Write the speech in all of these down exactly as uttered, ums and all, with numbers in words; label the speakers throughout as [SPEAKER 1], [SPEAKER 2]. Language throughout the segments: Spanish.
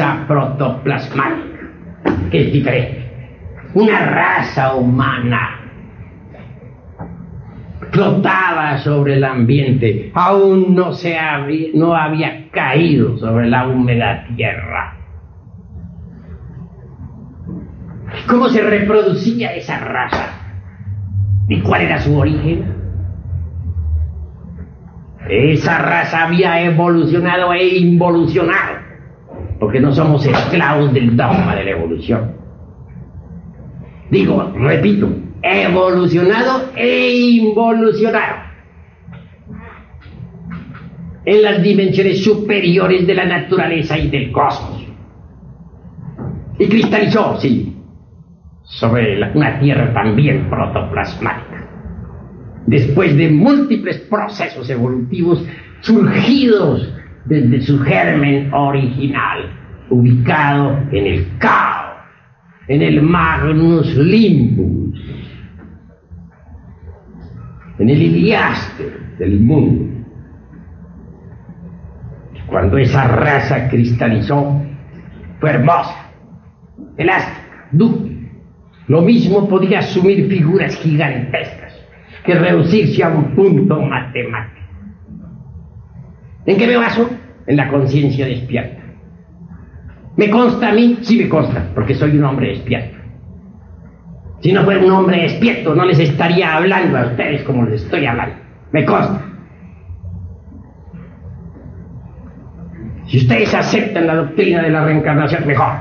[SPEAKER 1] raza protoplasmática, que es diferente. Una raza humana flotaba sobre el ambiente, aún no, se había, no había caído sobre la húmeda tierra. ¿Cómo se reproducía esa raza? ¿Y cuál era su origen? Esa raza había evolucionado e involucionado, porque no somos esclavos del dogma de la evolución. Digo, repito, evolucionado e involucionado en las dimensiones superiores de la naturaleza y del cosmos. Y cristalizó, sí, sobre la, una tierra también protoplasmática, después de múltiples procesos evolutivos surgidos desde su germen original, ubicado en el caos, en el Magnus Limbus, en el Iliaster del mundo. Cuando esa raza cristalizó, fue hermosa, elástica, dúctil. Lo mismo podía asumir figuras gigantescas que reducirse a un punto matemático. ¿En qué me baso? En la conciencia despierta. ¿Me consta a mí? Sí me consta, porque soy un hombre despierto. Si no fuera un hombre despierto, no les estaría hablando a ustedes como les estoy hablando. Me consta. Si ustedes aceptan la doctrina de la reencarnación, mejor.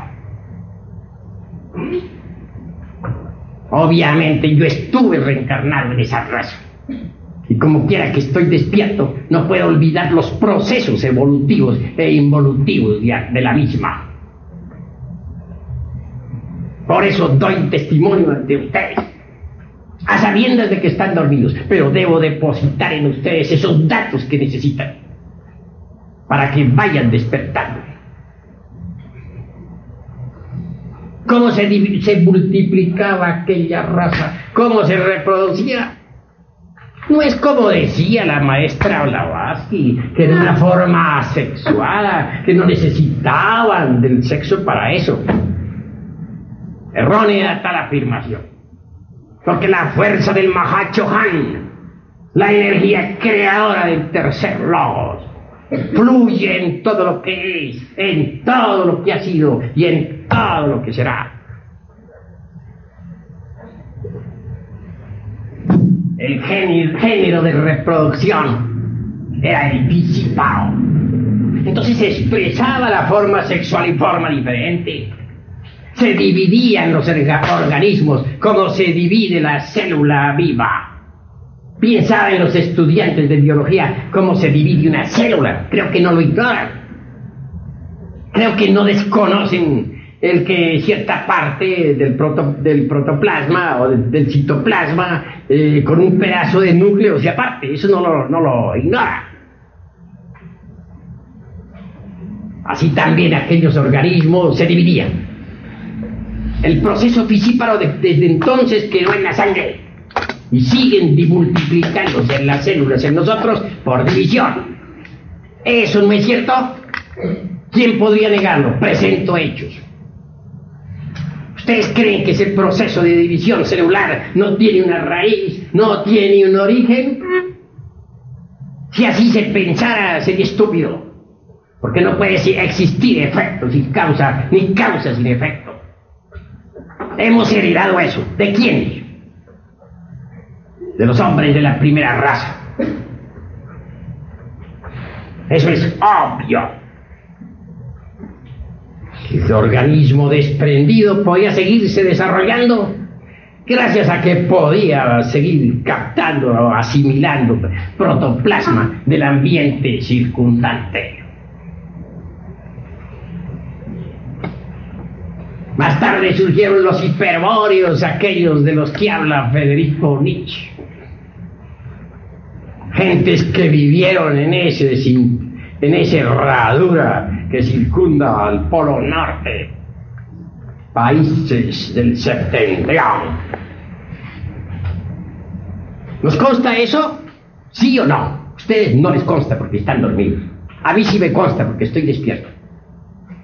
[SPEAKER 1] Obviamente yo estuve reencarnado en esa raza. Y como quiera que estoy despierto, no puedo olvidar los procesos evolutivos e involutivos de la misma. Por eso doy testimonio ante ustedes, a sabiendas de que están dormidos, pero debo depositar en ustedes esos datos que necesitan para que vayan despertando. ¿Cómo se, se multiplicaba aquella raza? ¿Cómo se reproducía? No es como decía la maestra Blavatsky, que era una forma asexuada, que no necesitaban del sexo para eso. Errónea tal afirmación, porque la fuerza del Mahachohan, la energía creadora del tercer logos, fluye en todo lo que es, en todo lo que ha sido y en todo lo que será. El género, género de reproducción era el disipado. Entonces se expresaba la forma sexual en forma diferente. Se dividían los organismos como se divide la célula viva. Bien saben los estudiantes de biología cómo se divide una célula. Creo que no lo ignoran. Creo que no desconocen el que cierta parte del, proto, del protoplasma o del, del citoplasma eh, con un pedazo de núcleo se aparte. Eso no lo, no lo ignora. Así también aquellos organismos se dividían. El proceso fisíparo de, desde entonces quedó en la sangre y siguen multiplicándose en las células en nosotros por división. ¿Eso no es cierto? ¿Quién podría negarlo? Presento hechos. ¿Ustedes creen que ese proceso de división celular no tiene una raíz, no tiene un origen? Si así se pensara, sería estúpido, porque no puede existir efecto sin causa, ni causa sin efecto. Hemos heredado eso. ¿De quién? De los hombres de la primera raza. Eso es obvio. El organismo desprendido podía seguirse desarrollando gracias a que podía seguir captando o asimilando protoplasma del ambiente circundante. Más tarde surgieron los hiperbóreos, aquellos de los que habla Federico Nietzsche. Gentes que vivieron en ese, en esa herradura que circunda al Polo Norte. Países del septentrión. ¿Nos consta eso? ¿Sí o no? Ustedes no les consta porque están dormidos. A mí sí me consta porque estoy despierto.